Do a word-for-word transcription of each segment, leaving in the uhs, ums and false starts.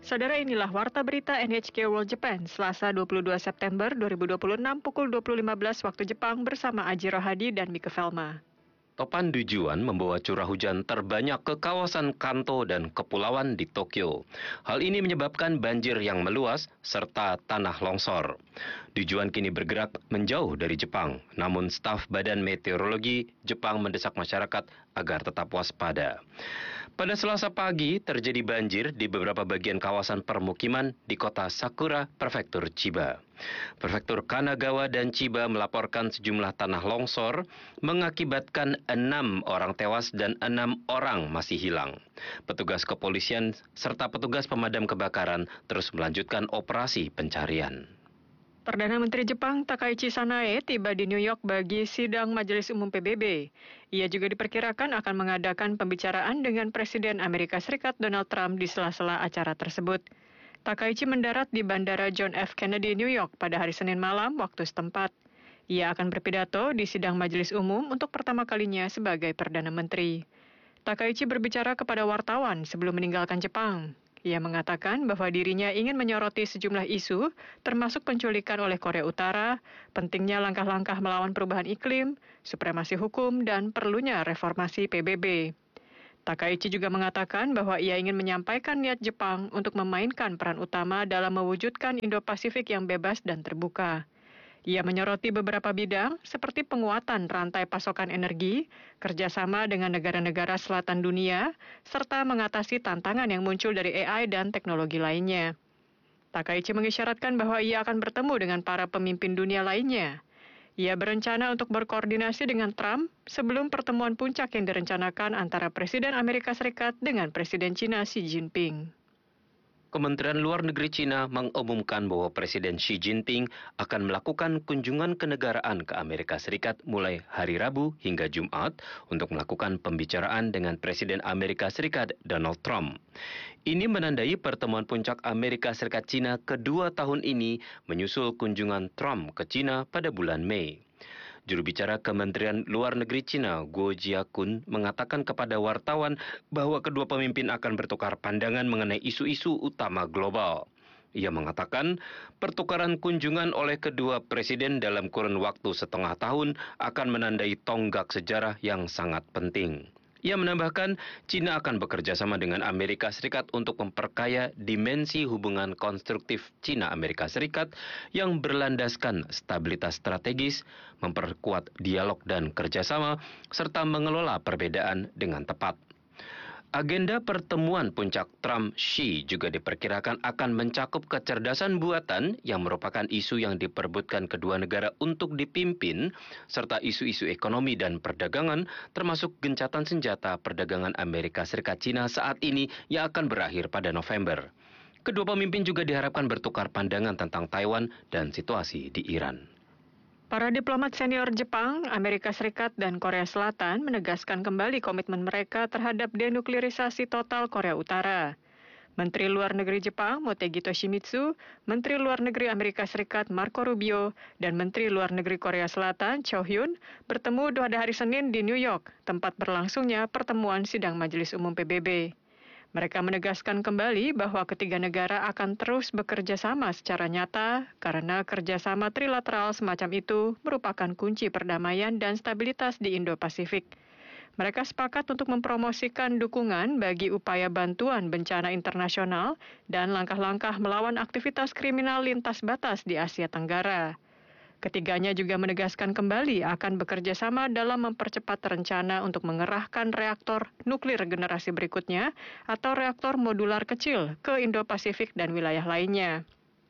Saudara, inilah Warta Berita N H K World Japan, Selasa dua puluh dua September dua ribu dua puluh enam pukul dua puluh lima belas waktu Jepang bersama Aji Rohadi dan Mika Velma. Topan Dujuan membawa curah hujan terbanyak ke kawasan Kanto dan kepulauan di Tokyo. Hal ini menyebabkan banjir yang meluas serta tanah longsor. Dujuan kini bergerak menjauh dari Jepang, namun staf Badan Meteorologi Jepang mendesak masyarakat agar tetap waspada. Pada Selasa pagi, terjadi banjir di beberapa bagian kawasan permukiman di kota Sakura, Prefektur Chiba. Prefektur Kanagawa dan Chiba melaporkan sejumlah tanah longsor mengakibatkan enam orang tewas dan enam orang masih hilang. Petugas kepolisian serta petugas pemadam kebakaran terus melanjutkan operasi pencarian. Perdana Menteri Jepang Takaichi Sanae tiba di New York bagi sidang Majelis Umum P B B. Ia juga diperkirakan akan mengadakan pembicaraan dengan Presiden Amerika Serikat Donald Trump di sela-sela acara tersebut. Takaichi mendarat di Bandara John F. Kennedy, New York pada hari Senin malam waktu setempat. Ia akan berpidato di sidang Majelis Umum untuk pertama kalinya sebagai Perdana Menteri. Takaichi berbicara kepada wartawan sebelum meninggalkan Jepang. Ia mengatakan bahwa dirinya ingin menyoroti sejumlah isu, termasuk penculikan oleh Korea Utara, pentingnya langkah-langkah melawan perubahan iklim, supremasi hukum, dan perlunya reformasi P B B. Takaichi juga mengatakan bahwa ia ingin menyampaikan niat Jepang untuk memainkan peran utama dalam mewujudkan Indo-Pasifik yang bebas dan terbuka. Ia menyoroti beberapa bidang seperti penguatan rantai pasokan energi, kerjasama dengan negara-negara selatan dunia, serta mengatasi tantangan yang muncul dari A I dan teknologi lainnya. Takaichi mengisyaratkan bahwa ia akan bertemu dengan para pemimpin dunia lainnya. Ia berencana untuk berkoordinasi dengan Trump sebelum pertemuan puncak yang direncanakan antara Presiden Amerika Serikat dengan Presiden China Xi Jinping. Kementerian Luar Negeri Cina mengumumkan bahwa Presiden Xi Jinping akan melakukan kunjungan kenegaraan ke Amerika Serikat mulai hari Rabu hingga Jumat untuk melakukan pembicaraan dengan Presiden Amerika Serikat Donald Trump. Ini menandai pertemuan puncak Amerika Serikat Cina kedua tahun ini menyusul kunjungan Trump ke Cina pada bulan Mei. Juru bicara Kementerian Luar Negeri Cina, Guo Jiakun, mengatakan kepada wartawan bahwa kedua pemimpin akan bertukar pandangan mengenai isu-isu utama global. Ia mengatakan pertukaran kunjungan oleh kedua presiden dalam kurun waktu setengah tahun akan menandai tonggak sejarah yang sangat penting. Ia menambahkan, Cina akan bekerja sama dengan Amerika Serikat untuk memperkaya dimensi hubungan konstruktif Cina-Amerika Serikat yang berlandaskan stabilitas strategis, memperkuat dialog dan kerjasama, serta mengelola perbedaan dengan tepat. Agenda pertemuan puncak Trump-Xi juga diperkirakan akan mencakup kecerdasan buatan yang merupakan isu yang diperebutkan kedua negara untuk dipimpin, serta isu-isu ekonomi dan perdagangan, termasuk gencatan senjata perdagangan Amerika Serikat Cina saat ini yang akan berakhir pada November. Kedua pemimpin juga diharapkan bertukar pandangan tentang Taiwan dan situasi di Iran. Para diplomat senior Jepang, Amerika Serikat, dan Korea Selatan menegaskan kembali komitmen mereka terhadap denuklirisasi total Korea Utara. Menteri Luar Negeri Jepang, Motegi Toshimitsu, Menteri Luar Negeri Amerika Serikat, Marco Rubio, dan Menteri Luar Negeri Korea Selatan, Cho Hyun, bertemu pada hari Senin di New York, tempat berlangsungnya pertemuan sidang Majelis Umum P B B. Mereka menegaskan kembali bahwa ketiga negara akan terus bekerja sama secara nyata karena kerjasama trilateral semacam itu merupakan kunci perdamaian dan stabilitas di Indo-Pasifik. Mereka sepakat untuk mempromosikan dukungan bagi upaya bantuan bencana internasional dan langkah-langkah melawan aktivitas kriminal lintas batas di Asia Tenggara. Ketiganya juga menegaskan kembali akan bekerja sama dalam mempercepat rencana untuk mengerahkan reaktor nuklir generasi berikutnya atau reaktor modular kecil ke Indo-Pasifik dan wilayah lainnya.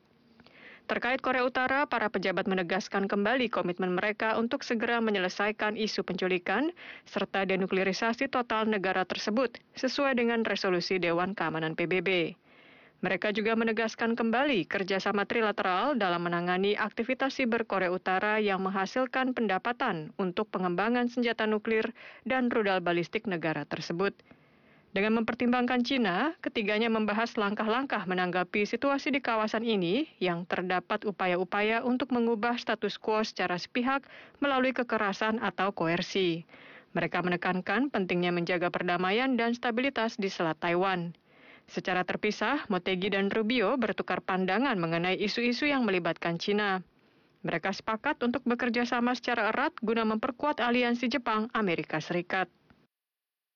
Terkait Korea Utara, para pejabat menegaskan kembali komitmen mereka untuk segera menyelesaikan isu penculikan serta denuklirisasi total negara tersebut sesuai dengan resolusi Dewan Keamanan P B B. Mereka juga menegaskan kembali kerjasama trilateral dalam menangani aktivitas siber Korea Utara yang menghasilkan pendapatan untuk pengembangan senjata nuklir dan rudal balistik negara tersebut. Dengan mempertimbangkan Cina, ketiganya membahas langkah-langkah menanggapi situasi di kawasan ini yang terdapat upaya-upaya untuk mengubah status quo secara sepihak melalui kekerasan atau koersi. Mereka menekankan pentingnya menjaga perdamaian dan stabilitas di Selat Taiwan. Secara terpisah, Motegi dan Rubio bertukar pandangan mengenai isu-isu yang melibatkan China. Mereka sepakat untuk bekerja sama secara erat guna memperkuat aliansi Jepang-Amerika Serikat.